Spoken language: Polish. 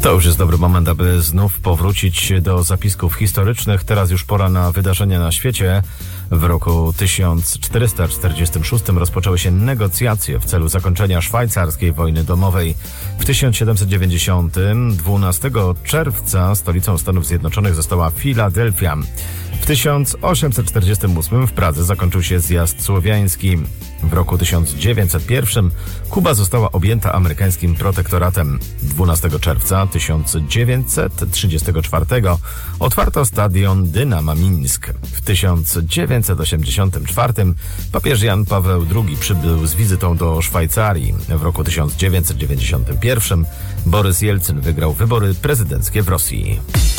To już jest dobry moment, aby znów powrócić do zapisków historycznych. Teraz już pora na wydarzenia na świecie. W roku 1446 rozpoczęły się negocjacje w celu zakończenia szwajcarskiej wojny domowej. W 1790, 12 czerwca, stolicą Stanów Zjednoczonych została Filadelfia. W 1848 w Pradze zakończył się zjazd słowiański. W roku 1901 Kuba została objęta amerykańskim protektoratem. 12 czerwca 1934 otwarto stadion Dynama Mińsk. W 1984 papież Jan Paweł II przybył z wizytą do Szwajcarii. W roku 1991 Borys Jelcyn wygrał wybory prezydenckie w Rosji.